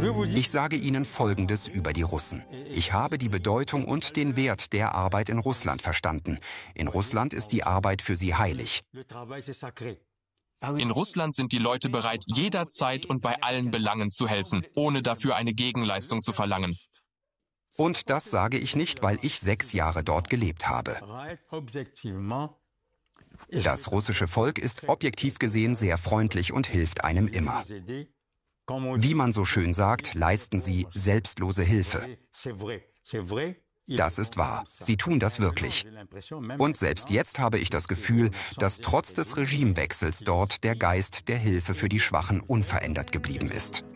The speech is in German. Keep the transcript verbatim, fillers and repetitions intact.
Ich sage Ihnen Folgendes über die Russen. Ich habe die Bedeutung und den Wert der Arbeit in Russland verstanden. In Russland ist die Arbeit für sie heilig. In Russland sind die Leute bereit, jederzeit und bei allen Belangen zu helfen, ohne dafür eine Gegenleistung zu verlangen. Und das sage ich nicht, weil ich sechs Jahre dort gelebt habe. Das russische Volk ist objektiv gesehen sehr freundlich und hilft einem immer. Wie man so schön sagt, leisten sie selbstlose Hilfe. Das ist wahr. Sie tun das wirklich. Und selbst jetzt habe ich das Gefühl, dass trotz des Regimewechsels dort der Geist der Hilfe für die Schwachen unverändert geblieben ist.